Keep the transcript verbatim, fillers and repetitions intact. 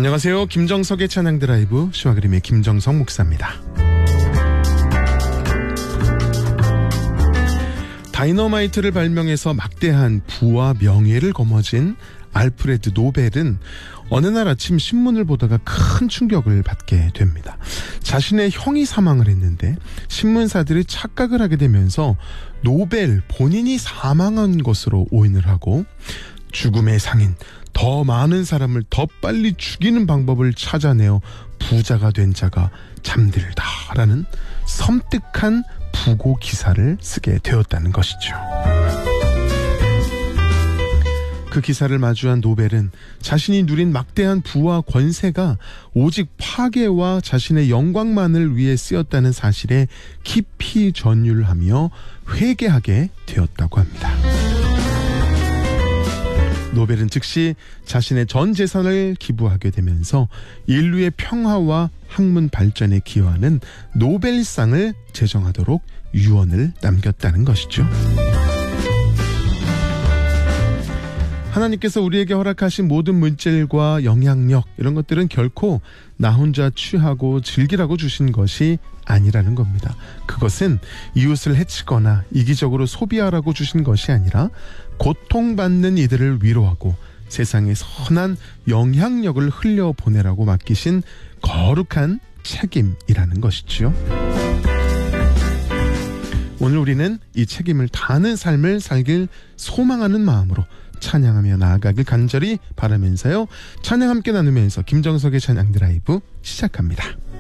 안녕하세요. 김정석의 찬양 드라이브 시와 그림의 김정석 목사입니다. 다이너마이트를 발명해서 막대한 부와 명예를 거머쥔 알프레드 노벨은 어느 날 아침 신문을 보다가 큰 충격을 받게 됩니다. 자신의 형이 사망을 했는데 신문사들이 착각을 하게 되면서 노벨 본인이 사망한 것으로 오인을 하고 죽음의 상인, 더 많은 사람을 더 빨리 죽이는 방법을 찾아내어 부자가 된 자가 잠들다라는 섬뜩한 부고 기사를 쓰게 되었다는 것이죠. 그 기사를 마주한 노벨은 자신이 누린 막대한 부와 권세가 오직 파괴와 자신의 영광만을 위해 쓰였다는 사실에 깊이 전율하며 회개하게 되었다고 합니다. 노벨은 즉시 자신의 전 재산을 기부하게 되면서 인류의 평화와 학문 발전에 기여하는 노벨상을 제정하도록 유언을 남겼다는 것이죠. 하나님께서 우리에게 허락하신 모든 물질과 영향력, 이런 것들은 결코 나 혼자 취하고 즐기라고 주신 것이 아니라는 겁니다. 그것은 이웃을 해치거나 이기적으로 소비하라고 주신 것이 아니라 고통받는 이들을 위로하고 세상에 선한 영향력을 흘려보내라고 맡기신 거룩한 책임이라는 것이지요. 오늘 우리는 이 책임을 다하는 삶을 살길 소망하는 마음으로 찬양하며 나아가길 간절히 바라면서요. 찬양 함께 나누면서 김정석의 찬양 드라이브 시작합니다.